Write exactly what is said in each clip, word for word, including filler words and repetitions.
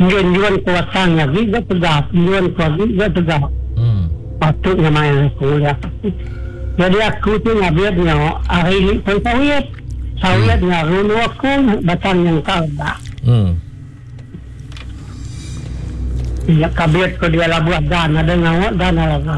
Juan kuasanya juga tegak, Juan kuasa juga tegak. Hmm. Patutnya main kuliah. Jadi aku tu ngabiatnya hari ini pun sawit. Sawitnya rulu aku batang yang kalda. Hmm. Ya kabiat ko dia lah buat dana dengan awak dana lah.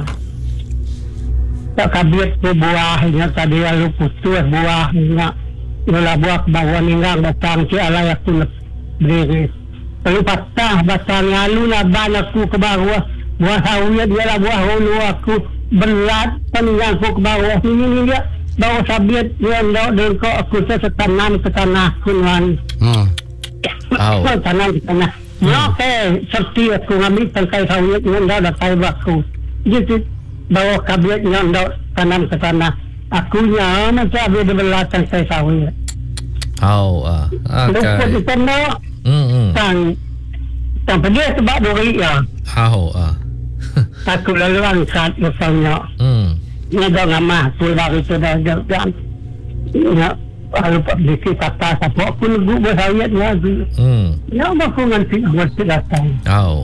Tak kabiat ko buahnya tadi lalu putus buahnya. Lalu buah bawah ninggang batang si alay aku nak beri. Lalu patah batang lalu lah ban aku ke bawah. Buah sawit dia lah buah rulu aku berat peninggang aku ke bawah. Ini ni dia bawah sabiat dia nak dengkau aku setanam ke tanah kunuan. Hmm. Au. Tanam ke tanah. Ya, okay. Seperti aku ngambil tangkai sawit yang dah datai baku. Jadi, bawa kabinet yang dah tanam ke tanah. Aku nya macam ada belah tangkai sawit. Au ah. Lupa di Okay. sana, Hmm. hmm. tang, tang pedih sebab duri ya. Au ah. Aku lalu angkat misalnya. Hmm. Ini dah ngamah, aku baru itu dah jalan. Ya, lalu publikasi kata siapa aku nunggu bersawit lagi. Hmm. Ya, aku nganti nganti datang. Au.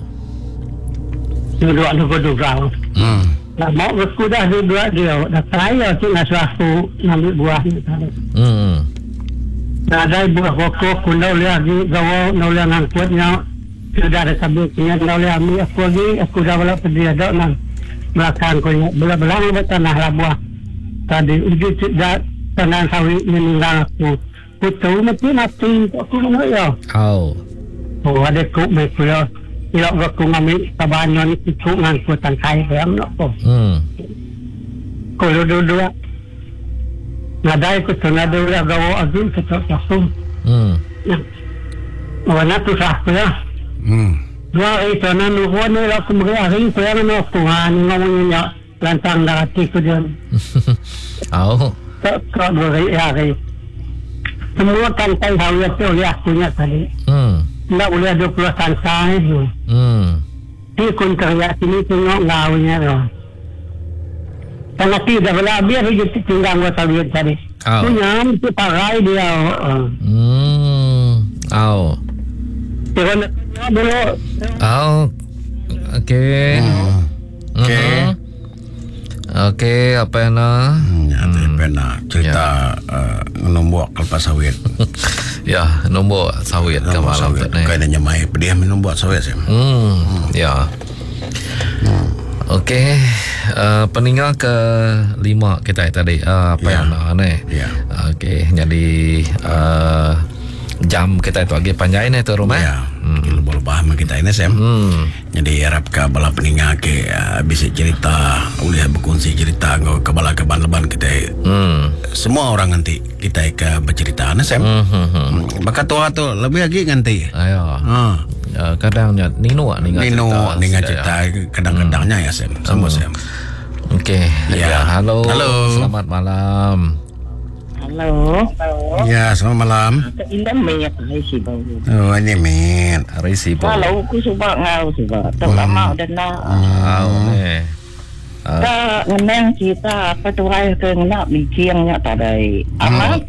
Duduk duduk duduk. Hmm. Nah, mau aku dah duduk dia. Dah saya tu nak suatu ambil buah ni tadi. Hmm. Nah, ada buah pokok aku nak lagi gawa nak lagi ngangkutnya. Sudah ada sabuknya nak lagi ambil aku lagi. Aku dah boleh pergi ada nang belakang ko nya. Belah-belah buat tanah lah buah. Tadi ujung tidak tanah sawit meninggal aku. Aku tahu mati mati aku mana ya. Au. Oh, ada kuk berkulah. Ia aku ngambil kabanyan itu ngangkut tangkai yang nak ko. Hmm. Kalau dua-dua nadai ko tunado la gawa agin sa tasum. Hmm. Wana tu sa ya. Hmm. Dua itu na no wana la ko mga ari ko ya no ko han ngawon niya lantang na ati ko diyan. Au. Ka ka beri ari. Semua tangkai hawa tu ya punya tadi. Hmm. Na ulah dua puluh tangkai tu. Hmm. Ti kun kerja sini tengok ngawnya ro. Kalau tidak bela biar dia tinggal buat tadi tadi. Au. Punya itu pakai dia. Hmm. Au. Jangan dulu. Au. Okey. Hmm. Okey. Mhm. Okey, apa yang nak? Hmm, ya, hmm. pernah cerita uh, nombok kelpas sawit. Ya, nombor sawit ke Nombok malam sawit. tu ni. Kaya dia mai pedih minum buat sawit sih. Hmm. Ya. Okey, uh, peninggal ke lima kita tadi. Uh, apa Ya. yang nak ni? Ya. Okey, jadi uh, jam kita itu lagi panjang ni tu rumah. Ya. Hmm. Lebah sama kita ini Sam. Hmm. Jadi harap ke bala peninggal ke uh, bisa cerita, boleh berkongsi cerita ke bala ke ban-ban kita. Hmm. Semua orang nanti kita ke bercerita ni Sam. Hmm. hmm, hmm. Maka tua tu lebih lagi nanti. Ayo. Ha. Uh, kadangnya Nino ah ningat Nino cerita. dengan cerita kadang-kadangnya ya Sam. Sama Hmm. Sam. Okey. Ya. Ya. Halo. Halo. Selamat malam. Halo. Ya, selamat malam. Indah mayat hai si bau. Oh, ini Min. Hari sibuk. Kalau aku suka ngau suka. Tak lama dah nak. Au ni. Uh, Ta ngeneng kita apa tu hai ke nak bikiangnya tadi. Amat.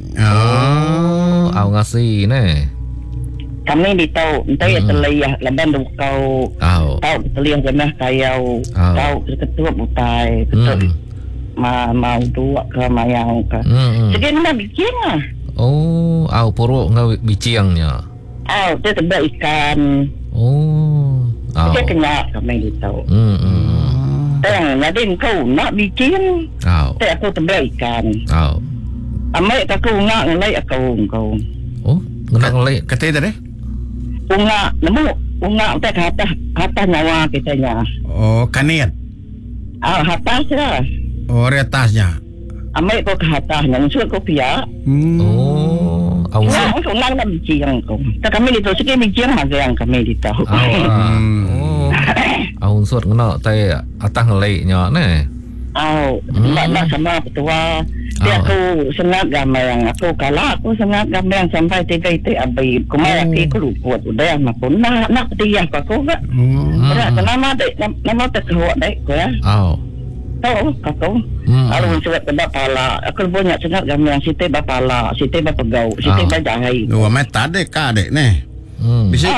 Oh. au ngasih ni. Kami di tahu entah ya terlihat laban tu kau Au. tahu terlihat kena kayau Oh. tahu ketua butai betul. Hmm. Ma mau dua ke mayang ke. Hmm. hmm. Jadi nak bikin ah. Oh, au puruk ngau biciangnya. Ah, dia tebak ikan. Oh. Au. Dia kena kami di tahu. Hmm. hmm. Teng, jadi kau nak bikin. Au. Saya aku tebak ikan. Au. Amai aku ngak ngelai aku kau. Oh, ngenak ngelik. Kata tadi? Unga, nemu unga teh kata kata nyawa kita nya. Oh, kaniat. Ah, atas lah. Oh, retasnya. Amai ko ke atas, yang suka ko pia. Hmm. Oh, au Nah, sih. aku nang nak bincang ko. Tak kami dito sige bincang mah yang kami dito. Au. ah. Oh. Au unsur ngenak tai atas ngeliknya ni. Au, Hmm. nak nak sama petua. Dia Oh. aku sangat gamai aku kalah aku sangat gamai sampai tiga itu abai. Kumai Oh. aku ku luput udah aku nak nak petiah aku ke. Hmm. Berat nama dek nama tak kuat dek ko ya. Au. Tahu aku. Hmm. Kalau surat bapala, aku banyak sangat gamai site bapala, site bapegau, site Oh. bajahai. Dua meta dek ka dek ni. Hmm. Bisa